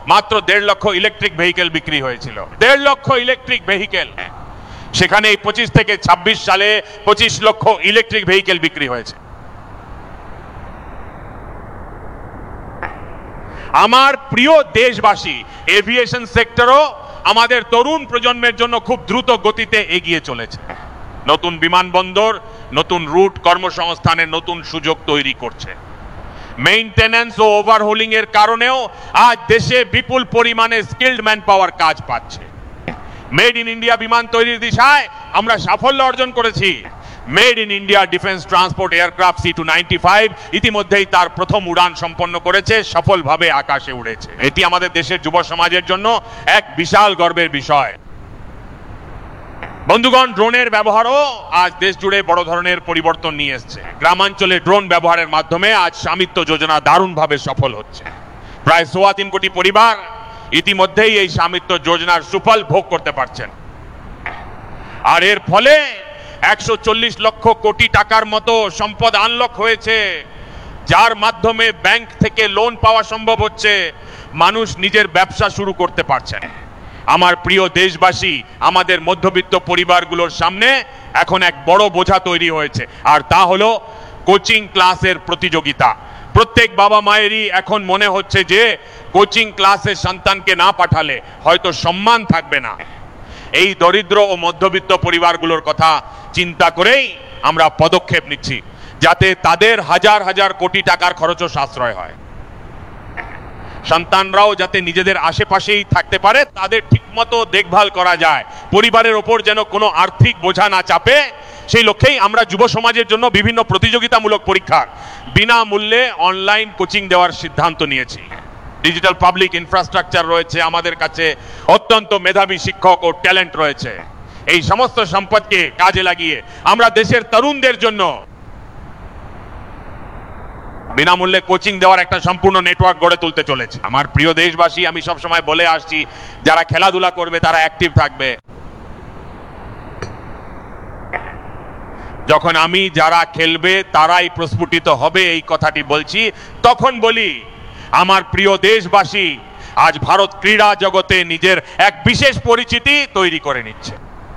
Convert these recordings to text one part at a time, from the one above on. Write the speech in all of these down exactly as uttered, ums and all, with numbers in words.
মাত্র দেড় লক্ষ ইলেকট্রিক ভেহিকেল বিক্রি হয়েছিল। দেড় লক্ষ ইলেকট্রিক ভেহিকেল, সেখানে এই পঁচিশ থেকে ছাব্বিশ সালে পঁচিশ লক্ষ ইলেকট্রিক ভেহিকেল বিক্রি হয়েছে। আমার প্রিয় দেশবাসী, এভিয়েশন সেক্টরও আমাদের তরুণ প্রজন্মের জন্য খুব দ্রুত গতিতে এগিয়ে চলেছে। নতুন বিমানবন্দর, নতুন রুট, কর্মসংস্থানের নতুন সুযোগ তৈরি করছে। মেইনটেনেন্স ও ওভারহোলিং এর কারণেও আজ দেশে বিপুল পরিমাণে স্কিলড ম্যান পাওয়ার কাজ পাচ্ছে। মেড ইন ইন্ডিয়া বিমান তৈরির দিশায় আমরা সাফল্য অর্জন করেছি। Made in India defence transport aircraft C two ninety five ইতিমধ্যেই তার প্রথম উড়ান সম্পন্ন করেছে, সফলভাবে আকাশে উড়েছে। এটি আমাদের দেশের যুব সমাজের জন্য এক বিশাল গর্বের বিষয়। বন্ধুগণ, ড্রোনের ব্যবহারও আজ দেশ জুড়ে বড় ধরনের পরিবর্তন নিয়ে এসেছে। গ্রামাঞ্চলে ড্রোন ব্যবহারের মাধ্যমে আজ স্বামিত্ব যোজনা দারুণভাবে সফল হচ্ছে। প্রায় সোয়া তিন কোটি পরিবার ইতিমধ্যেই এই স্বামিত্ব যোজনার সুফল ভোগ করতে পারছেন। আর এর ফলে একশো চল্লিশ লক্ষ কোটি টাকার মতো সম্পদ আনলক হয়েছে, যার মাধ্যমে ব্যাংক থেকে লোন পাওয়া সম্ভব হচ্ছে। মানুষ নিজের ব্যবসা শুরু করতে পারছেন। আমার প্রিয় দেশবাসী, আমাদের মধ্যবিত্ত পরিবারগুলোর সামনে এখন এক বড় বোঝা তৈরি হয়েছে, আর তা হলো কোচিং ক্লাসের প্রতিযোগিতা। প্রত্যেক বাবা মায়েরই এখন মনে হচ্ছে যে কোচিং ক্লাসে সন্তানকে না পাঠালে হয়তো সম্মান থাকবে না। এই দরিদ্র ও মধ্যবিত্ত পরিবারগুলোর কথা চিন্তা করেই আমরা পদক্ষেপ নিচ্ছি, যাতে তাদের হাজার হাজার কোটি টাকার খরচও সাশ্রয় হয়। সন্তানরাও যাতে নিজেদের আশেপাশেই থাকতে পারে, তাদের ঠিকমতো দেখভাল করা যায়, পরিবারের ওপর যেন কোনো আর্থিক বোঝা না চাপে, সেই লক্ষ্যেই আমরা যুব সমাজের জন্য বিভিন্ন প্রতিযোগিতামূলক পরীক্ষার বিনামূল্যে অনলাইন কোচিং দেওয়ার সিদ্ধান্ত নিয়েছি। ডিজিটাল পাবলিক ইনফ্রাস্ট্রাকচার রয়েছে আমাদের কাছে, অত্যন্ত মেধাবী শিক্ষক ও ট্যালেন্ট রয়েছে। এই সমস্ত সম্পদকে কাজে লাগিয়ে আমরা দেশের তরুণদের জন্য বিনামূল্যে কোচিং দেওয়ার একটা সম্পূর্ণ নেটওয়ার্ক গড়ে তুলতে চলেছে। আমার প্রিয় দেশবাসী, আমি সবসময় বলে আসছি, যারা খেলাধুলা করবে তারা অ্যাক্টিভ থাকবে। যখন আমি যারা খেলবে তারাই প্রস্ফুটিত হবে এই কথাটি বলছি, তখন বলি আমার প্রিয় দেশবাসী, আজ ভারত ক্রীড়া জগতে নিজের এক বিশেষ পরিচিতি তৈরি করে নিচ্ছে।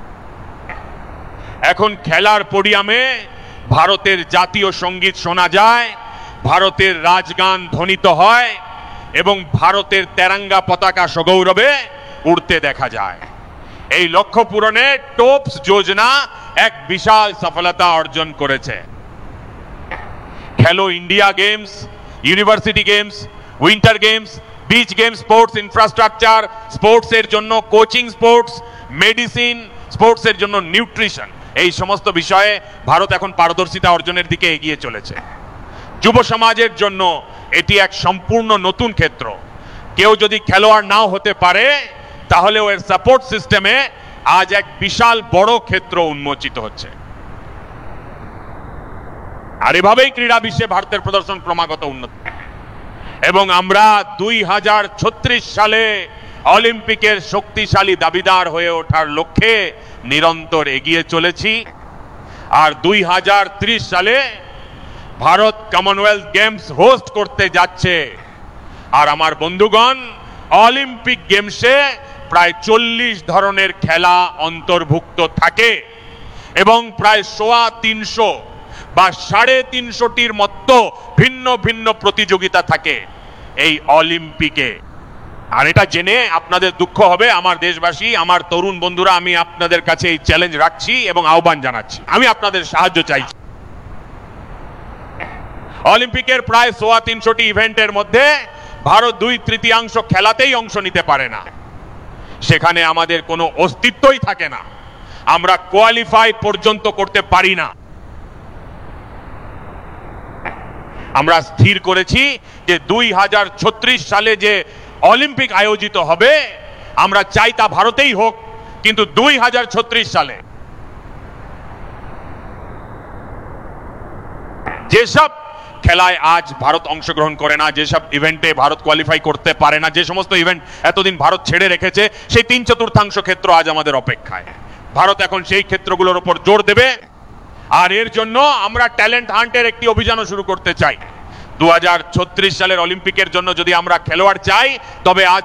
এখন খেলার পোডিয়ামে ভারতের জাতীয় সঙ্গীত শোনা যায়, ভারতের রাজগান ধ্বনিত হয় এবং ভারতের তেরঙ্গা পতাকা সগৌরবে উড়তে দেখা যায়। এই লক্ষ্য পূরণে টোপস যোজনা এক বিশাল সফলতা অর্জন করেছে। খেলো India games, university games, winter games, beach games, sports infrastructure, sports এর জন্য কোচিং, স্পোর্টস মেডিসিন, স্পোর্টস এর জন্য নিউট্রিশন, এই সমস্ত বিষয়ে ভারত এখন পারদর্শিতা অর্জনের দিকে এগিয়ে চলেছে। যুব সমাজের জন্য এটি এক সম্পূর্ণ নতুন ক্ষেত্র। কেউ যদি খেলোয়াড় নাও হতে পারে, তাহলে এর সাপোর্ট সিস্টেমে আজ এক বিশাল বড় ক্ষেত্র উন্মোচিত হচ্ছে। আর এভাবেই ক্রীড়া বিশ্বে ভারতের প্রদর্শন ক্রমাগত উন্নত, এবং আমরা দুই হাজার ছত্রিশ সালে অলিম্পিকের শক্তিশালী দাবিদার হয়ে ওঠার লক্ষ্যে নিরন্তর এগিয়ে চলেছি। আর দুই হাজার ত্রিশ সালে ভারত কমনওয়েলথ গেমস হোস্ট করতে যাচ্ছে। আর আমার বন্ধুগণ, অলিম্পিক গেমসে প্রায় চল্লিশ ধরনের খেলা অন্তর্ভুক্ত থাকে এবং প্রায় সোয়া তিনশো বা সাড়ে তিনশোটির মতো ভিন্ন ভিন্ন প্রতিযোগিতা থাকে এই অলিম্পিকে। আর এটা জেনে আপনাদের দুঃখ হবে আমার দেশবাসী, আমার তরুণ বন্ধুরা, আমি আপনাদের কাছে এই চ্যালেঞ্জ রাখছি এবং আহ্বান জানাচ্ছি, আমি আপনাদের সাহায্য চাইছি। অলিম্পিকের প্রায় সোয়া তিনশোটি ইভেন্টের মধ্যে ভারত দুই তৃতীয়াংশ খেলাতেই অংশ নিতে পারে না। সেখানে আমাদের কোনো অস্তিত্বই থাকে না, আমরা কোয়ালিফাই পর্যন্ত করতে পারি না। আমরা স্থির করেছি যে দুই হাজার ছত্রিশ সালে যে অলিম্পিক আয়োজিত হবে, আমরা চাই তা ভারতেই হোক, কিন্তু দুই হাজার ছত্রিশ সালে যেসব খেলায় আজ ভারত অংশগ্রহণ করে না, যেসব ইভেন্টে ভারত কোয়ালিফাই করতে পারে না, যে সমস্ত ইভেন্ট এতদিন ভারত ছেড়ে রেখেছে, সেই তিন চতুর্থাংশ ক্ষেত্র আজ আমাদের অপেক্ষায়। ভারত এখন সেই ক্ষেত্রগুলোর উপর জোর দেবে। আর এর জন্য আমরা ট্যালেন্ট হান্টের একটি অভিযানও শুরু করতে চাই। দু হাজার ছত্রিশ সালের অলিম্পিকের জন্য যদি আমরা খেলোয়াড় চাই, তবে আজ